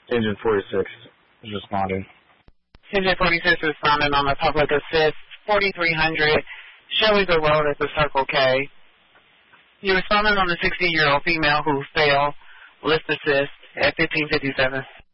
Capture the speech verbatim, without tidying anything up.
Engine forty-six is responding. Engine forty-six responding on the public assist, forty-three hundred Shelbyville Road at the Circle K. You responded on the sixteen-year-old female who failed lift assist at fifteen fifty-seven.